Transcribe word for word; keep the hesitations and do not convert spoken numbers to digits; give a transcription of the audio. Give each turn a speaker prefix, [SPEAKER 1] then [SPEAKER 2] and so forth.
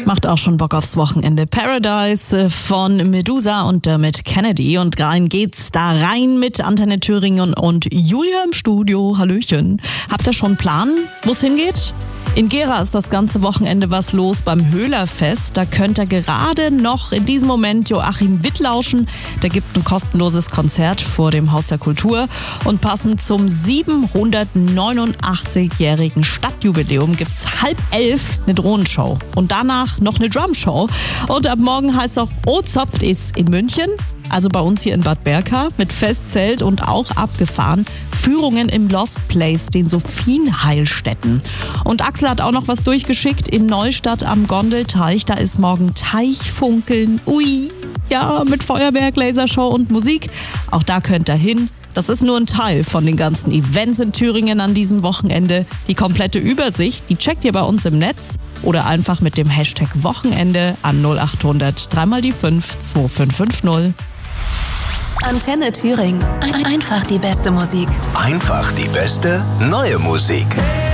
[SPEAKER 1] Macht auch schon Bock aufs Wochenende. Paradise von Medusa und Dermot Kennedy. Und rein geht's da rein mit Antenne Thüringen und Julia im Studio. Hallöchen. Habt ihr schon einen Plan, wo es hingeht? In Gera ist das ganze Wochenende was los beim Höhlerfest. Da könnt ihr gerade noch in diesem Moment Joachim Witt lauschen. Der gibt ein kostenloses Konzert vor dem Haus der Kultur. Und passend zum siebenhundertneunundachtzig-jährigen Stadtjubiläum gibt's halb elf eine Drohnenshow. Und danach noch eine Drumshow. Und ab morgen heißt auch O-Zopft ist in München. Also bei uns hier in Bad Berka, mit Festzelt und auch abgefahren. Führungen im Lost Place, den Sophienheilstätten. Und Axel hat auch noch was durchgeschickt in Neustadt am Gondelteich. Da ist morgen Teichfunkeln. Ui, ja, mit Feuerwerk, Lasershow und Musik. Auch da könnt ihr hin. Das ist nur ein Teil von den ganzen Events in Thüringen an diesem Wochenende. Die komplette Übersicht, die checkt ihr bei uns im Netz oder einfach mit dem Hashtag Wochenende an null acht hundert drei mal die fünf zwei fünf fünf null.
[SPEAKER 2] Antenne Thüringen. Einfach die beste Musik.
[SPEAKER 3] Einfach die beste neue Musik.